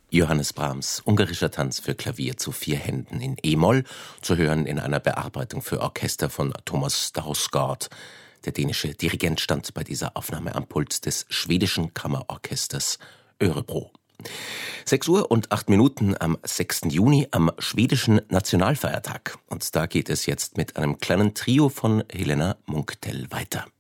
Johannes Brahms, ungarischer Tanz für Klavier zu 4 Händen in E-Moll, zu hören in einer Bearbeitung für Orchester von Thomas Dausgaard. Der dänische Dirigent stand bei dieser Aufnahme am Pult des schwedischen Kammerorchesters Örebro. 6:08 am 6. Juni, am schwedischen Nationalfeiertag. Und da geht es jetzt mit einem kleinen Trio von Helena Munktell weiter.